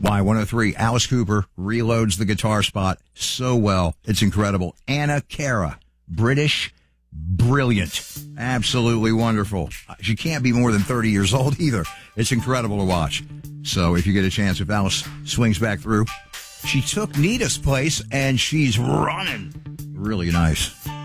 Y103. Alice Cooper reloads the guitar spot so well. It's incredible. Anna Cara, British, brilliant, absolutely wonderful. She can't be more than 30 years old either. It's incredible to watch. So if you get a chance, if Alice swings back through, she took Nita's place and she's running. Really nice.